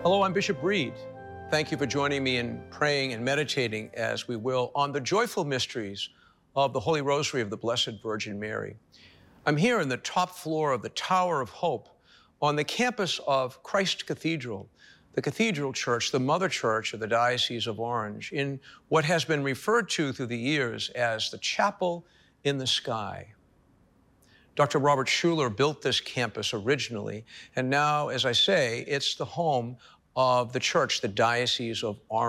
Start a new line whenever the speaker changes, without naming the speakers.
Hello, I'm Bishop Reed. Thank you for joining me in praying and meditating as we will on the joyful mysteries of the Holy Rosary of the Blessed Virgin Mary. I'm here in the top floor of the Tower of Hope on the campus of Christ Cathedral, the cathedral church, the mother church of the Diocese of Orange, in what has been referred to through the years as the chapel in the sky. Dr. Robert Schuller built this campus originally, and now, as I say, it's the home of the church, the Diocese of Orange.